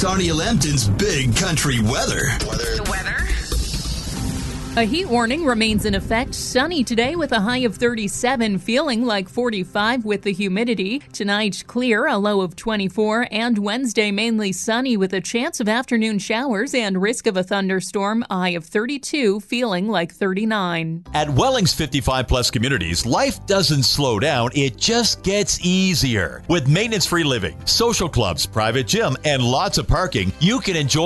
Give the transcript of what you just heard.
Sarnia Lambton's Big Country Weather. The weather. A heat warning remains in effect. Sunny today with a high of 37, feeling like 45 with the humidity. Tonight, clear, a low of 24, and Wednesday mainly sunny with a chance of afternoon showers and risk of a thunderstorm, a high of 32, feeling like 39. At Welling's 55 Plus Communities, life doesn't slow down, it just gets easier. With maintenance-free living, social clubs, private gym, and lots of parking, you can enjoy